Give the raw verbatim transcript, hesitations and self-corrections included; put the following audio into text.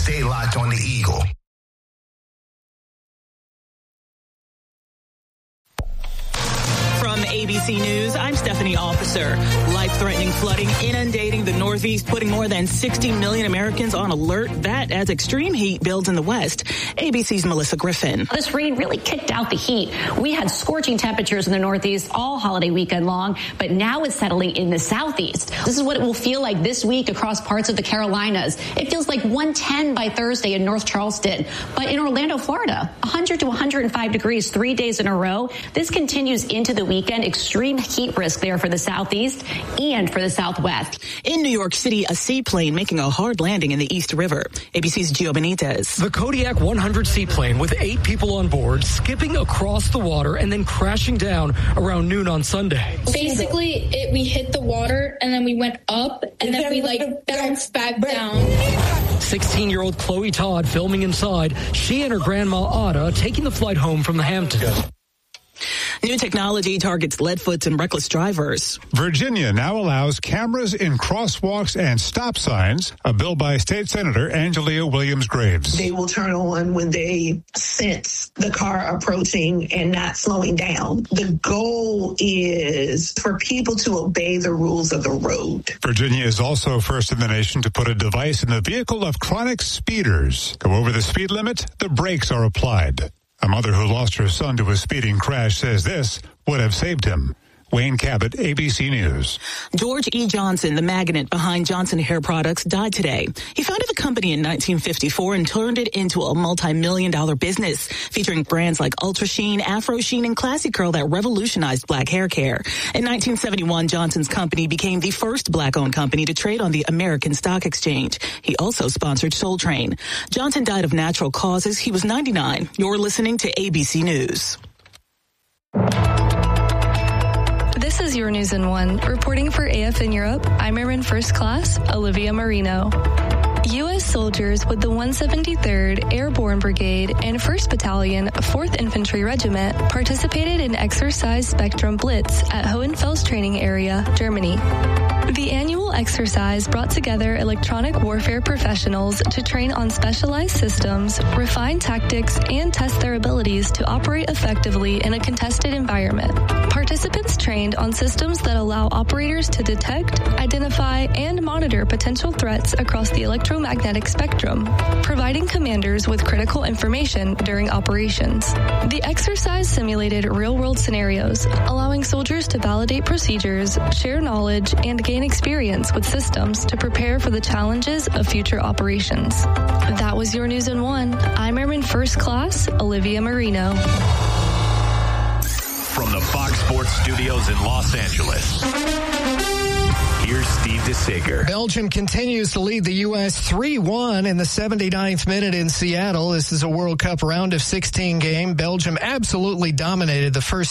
Stay locked on the Eagle. From A B C News, I'm Stephanie Officer. Life-threatening flooding inundating the Northeast, putting more than sixty million Americans on alert. That as extreme heat builds in the West. A B C's Melissa Griffin. This rain really kicked out the heat. We had scorching temperatures in the Northeast all holiday weekend long, but now it's settling in the Southeast. This is what it will feel like this week across parts of the Carolinas. It feels like one ten by Thursday in North Charleston. But in Orlando, Florida, one hundred to one hundred five degrees three days in a row. This continues into the weekend. Extreme heat risk there for the Southeast and for the Southwest. In New York City, a seaplane making a hard landing in the East River. A B C's Gio Benitez. The Kodiak one hundred seaplane with eight people on board skipping across the water and then crashing down around noon on Sunday. Basically, it, we hit the water and then we went up and then we like bounced back down. sixteen-year-old Chloe Todd filming inside. She and her grandma Ada taking the flight home from the Hamptons. New technology targets leadfoots and reckless drivers. Virginia now allows cameras in crosswalks and stop signs, a bill by State Senator Angelia Williams-Graves. They will turn on when they sense the car approaching and not slowing down. The goal is for people to obey the rules of the road. Virginia is also first in the nation to put a device in the vehicle of chronic speeders. Go over the speed limit, the brakes are applied. A mother who lost her son to a speeding crash says this would have saved him. Wayne Cabot, A B C News. George E. Johnson, the magnate behind Johnson Hair Products, died today. He founded the company in nineteen fifty-four and turned it into a multi-million dollar business, featuring brands like Ultra Sheen, Afro Sheen, and Classy Curl that revolutionized black hair care. In nineteen seventy-one, Johnson's company became the first black-owned company to trade on the American Stock Exchange. He also sponsored Soul Train. Johnson died of natural causes. He was ninety-nine. You're listening to A B C News. This is your News in One. Reporting for A F N Europe, I'm Airman First Class Olivia Marino. U S soldiers with the one hundred seventy-third Airborne Brigade and first Battalion, fourth Infantry Regiment participated in Exercise Spectrum Blitz at Hohenfels Training Area, Germany. The annual exercise brought together electronic warfare professionals to train on specialized systems, refine tactics, and test their abilities to operate effectively in a contested environment. Participants trained on systems that allow operators to detect, identify, and monitor potential threats across the electromagnetic spectrum, providing commanders with critical information during operations. The exercise simulated real-world scenarios, allowing soldiers to validate procedures, share knowledge, and gain experience with systems to prepare for the challenges of future operations. That was your News in One. I'm Airman First Class Olivia Marino. From the Fox Sports Studios in Los Angeles, here's Steve DeSager. Belgium continues to lead the U S three one in the seventy-ninth minute in Seattle. This is a World Cup round of sixteen game. Belgium absolutely dominated the first